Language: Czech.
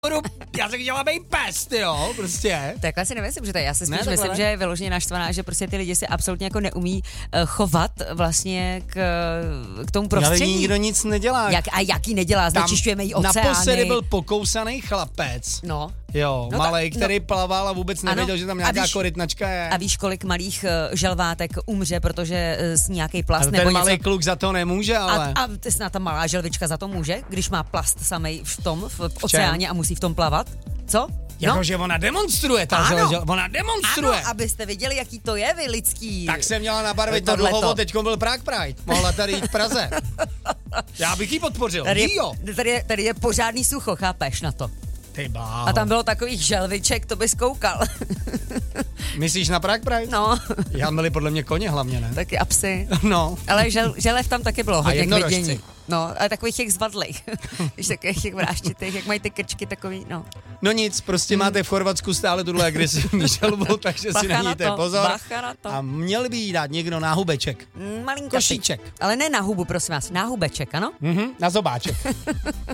Já jsem chtěla být pes, jo, prostě. Takhle si nemyslím, že to je. Já si spíš Ne, myslím, že je vyloženě naštvaná, že prostě ty lidi si absolutně jako neumí chovat vlastně k tomu prostředí. Ale nikdo nic nedělá. Jaký nedělá? Znečišťujeme jí oceány. Naposledy byl pokousaný chlapec. No. Jo, no malej, který plaval a vůbec nevěděl, že tam nějaká korytnačka je. A víš, kolik malých želvátek umře, protože z nějaký plast a nebo ten něco. malý kluk za to nemůže, ale. A snad ta malá želvička za to může, když má plast samej v oceáně a musí v tom plavat? Co? Jakože ona demonstruje, ona demonstruje. Ano, abyste viděli, jaký to je, vy lidský. Tak se měla nabarvit na Dluhovo, teďko byl Prague Pride. Mohla tady jít v Praze. Já bych jí podpořil. Tady je pořádný sucho, chápeš na to? Ty bláho. A tam bylo takových želviček, to bys koukal. Myslíš na Prague Pride? No. Já měli podle mě koně hlavně, ne? Taky a psy. No. Ale želev tam taky bylo hodně k vidění. jednorožci. No, ale takových těch zvadlých. Víš, takových těch vráščitých, jak mají ty krčky takový, no. No nic, prostě máte v Chorvatsku stále tuhle agresivní želvu, takže si na ní dejte pozor. Bacha na to. A měl by jí dát někdo náhubeček. Malinkatý. Košíček. Ale ne na hubu, prosím vás, náhubeček, ano? Na zobáček.